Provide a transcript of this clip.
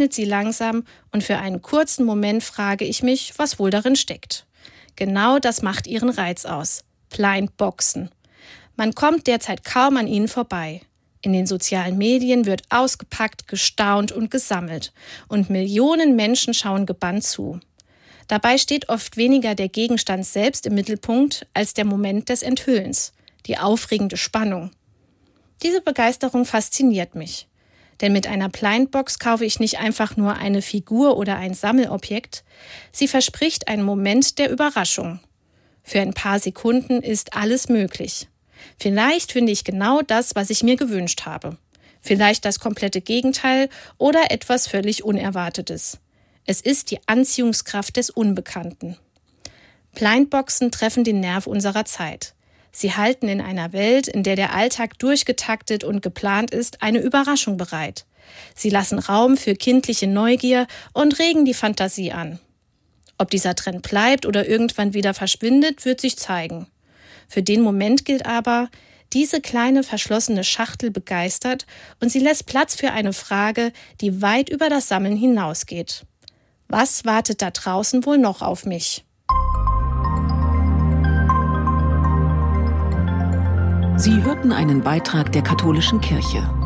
öffnet sie langsam und für einen kurzen Moment frage ich mich, was wohl darin steckt. Genau das macht ihren Reiz aus. Blindboxen. Man kommt derzeit kaum an ihnen vorbei. In den sozialen Medien wird ausgepackt, gestaunt und gesammelt. Und Millionen Menschen schauen gebannt zu. Dabei steht oft weniger der Gegenstand selbst im Mittelpunkt als der Moment des Enthüllens, die aufregende Spannung. Diese Begeisterung fasziniert mich. Denn mit einer Blindbox kaufe ich nicht einfach nur eine Figur oder ein Sammelobjekt. Sie verspricht einen Moment der Überraschung. Für ein paar Sekunden ist alles möglich. Vielleicht finde ich genau das, was ich mir gewünscht habe. Vielleicht das komplette Gegenteil oder etwas völlig Unerwartetes. Es ist die Anziehungskraft des Unbekannten. Blindboxen treffen den Nerv unserer Zeit. Sie halten in einer Welt, in der der Alltag durchgetaktet und geplant ist, eine Überraschung bereit. Sie lassen Raum für kindliche Neugier und regen die Fantasie an. Ob dieser Trend bleibt oder irgendwann wieder verschwindet, wird sich zeigen. Für den Moment gilt aber, diese kleine verschlossene Schachtel begeistert und sie lässt Platz für eine Frage, die weit über das Sammeln hinausgeht. Was wartet da draußen wohl noch auf mich? Sie hörten einen Beitrag der Katholischen Kirche.